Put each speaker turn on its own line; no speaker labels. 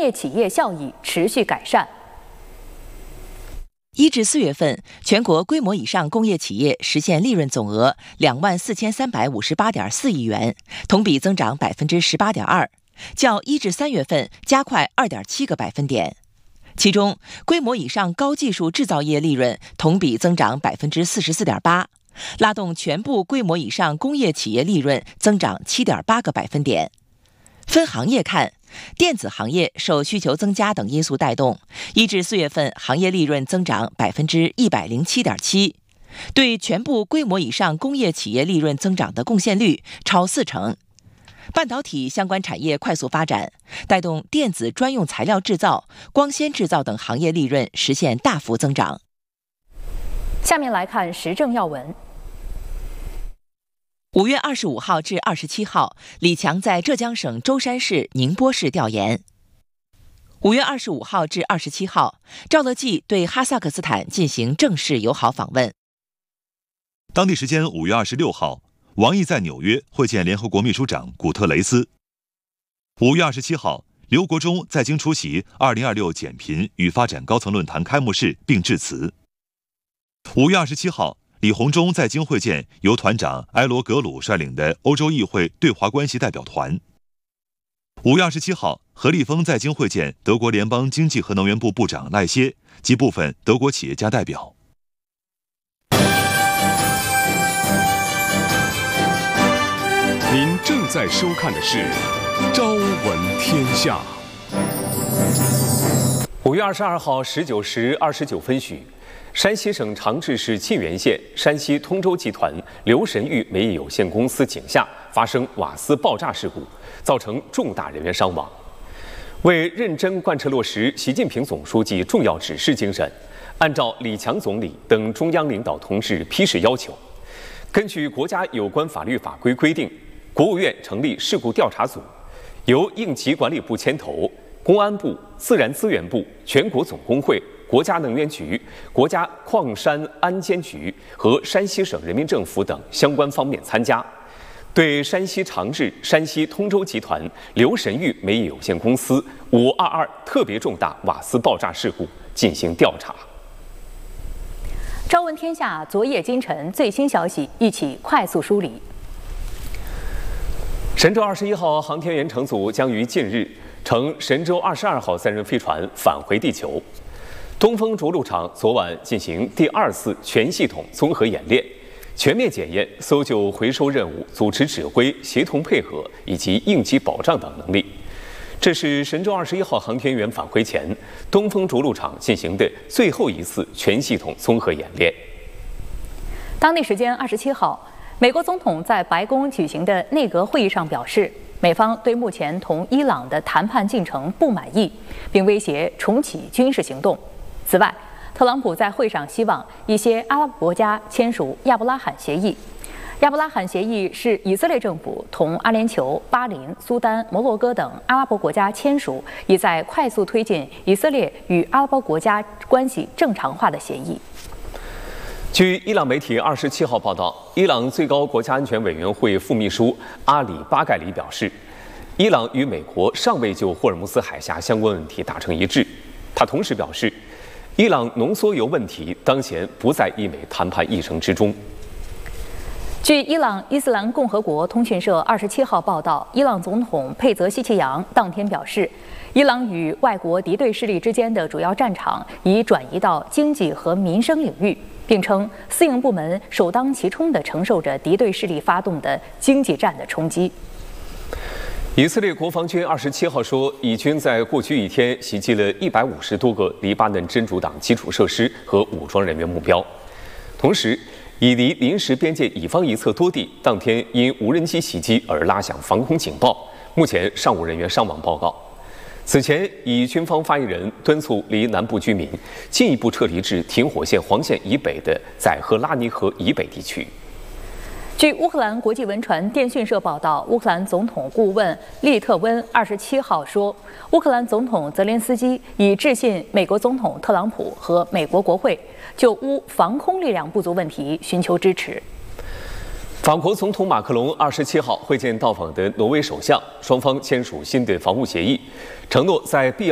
业企业效益持续改善。
1至4月份，全国规模以上工业企业实现利润总额24358.4亿元，同比增长18.2%，较1至3月份加快2.7个百分点。其中，规模以上高技术制造业利润同比增长44.8%，拉动全部规模以上工业企业利润增长7.8个百分点。分行业看，电子行业受需求增加等因素带动，1至4月份行业利润增长107.7%，对全部规模以上工业企业利润增长的贡献率超40%。半导体相关产业快速发展，带动电子专用材料制造、光纤制造等行业利润实现大幅增长。
下面来看时政要闻。
5月25号至27号，李强在浙江省舟山市、宁波市调研。5月25号至27号，赵乐际对哈萨克斯坦进行正式友好访问。
当地时间5月26号，王毅在纽约会见联合国秘书长古特雷斯。5月27号，刘国中在京出席2026减贫与发展高层论坛开幕式并致辞。5月27号，李鸿忠在京会见由团长埃罗格鲁率领的欧洲议会对华关系代表团。5月27号，何立峰在京会见德国联邦经济和能源部部长赖歇及部分德国企业家代表。
您正在收看的是《朝闻天下》。
5月22号19时29分许，山西省长治市沁源县山西通州集团刘神玉煤业有限公司井下发生瓦斯爆炸事故，造成重大人员伤亡。为认真贯彻落实习近平总书记重要指示精神，按照李强总理等中央领导同志批示要求，根据国家有关法律法规规定，国务院成立事故调查组，由应急管理部牵头，公安部、自然资源部、全国总工会、国家能源局、国家矿山安监局和山西省人民政府等相关方面参加，对山西长治、山西通州集团刘神玉煤业有限公司522特别重大瓦斯爆炸事故进行调查。
朝闻天下昨夜今晨最新消息，一起快速梳理。
神舟21号航天员乘组将于近日乘神舟22号载人飞船返回地球。东风着陆场昨晚进行第2次全系统综合演练，全面检验搜救回收任务组织指挥、协同配合以及应急保障等能力。这是神舟21号航天员返回前，东风着陆场进行的最后一次全系统综合演练。
当地时间27号，美国总统在白宫举行的内阁会议上表示，美方对目前同伊朗的谈判进程不满意，并威胁重启军事行动。此外，特朗普在会上希望一些阿拉伯国家签署亚伯拉罕协议。亚伯拉罕协议是以色列政府同阿联酋、巴林、苏丹、摩洛哥等阿拉伯国家签署，意在快速推进以色列与阿拉伯国家关系正常化的协议。
据伊朗媒体27号报道，伊朗最高国家安全委员会副秘书阿里巴盖里表示，伊朗与美国尚未就霍尔木兹海峡相关问题达成一致。他同时表示，伊朗浓缩铀问题当前不在伊美谈判议程之中。
据伊朗伊斯兰共和国通讯社27号报道，伊朗总统佩泽希奇扬当天表示，伊朗与外国敌对势力之间的主要战场已转移到经济和民生领域，并称私营部门首当其冲地承受着敌对势力发动的经济战的冲击。
以色列国防军27号说，以军在过去一天袭击了150多个黎巴嫩真主党基础设施和武装人员目标，同时以离临时边界以方一侧多地当天因无人机袭击而拉响防空警报，目前尚无人员伤亡报告。此前，以军方发言人敦促离南部居民进一步撤离至停火线黄线以北的载荷拉尼河以北地区。
据乌克兰国际文传电讯社报道，乌克兰总统顾问利特温27号说，乌克兰总统泽连斯基已致信美国总统特朗普和美国国会，就乌防空力量不足问题寻求支持。
法国总统马克龙27号会见到访的挪威首相，双方签署新的防务协议，承诺在必要